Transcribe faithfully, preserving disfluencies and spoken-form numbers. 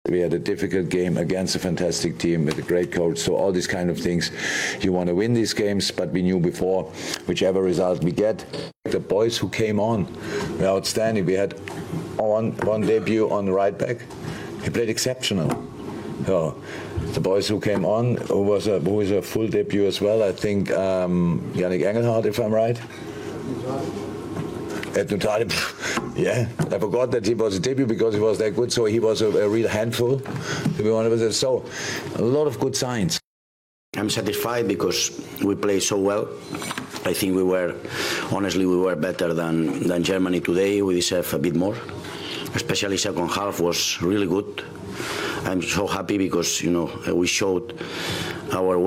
We had a difficult game against a fantastic team with a great coach. So all these kind of things, you want to win these games, but we knew before, whichever result we get, the boys who came on were outstanding. We had one, one debut on right back. He played exceptional. So the boys who came on, who was a, who was a full debut as well, I think um, Yannick Engelhardt, if I'm right. Yeah, I forgot that he was a debut because he was that good, so he was a, a real handful, to be honest. So, a lot of good signs. I'm satisfied because we played so well. I think we were, honestly, we were better than, than Germany today. We deserve a bit more, especially second half was really good. I'm so happy because, you know, we showed our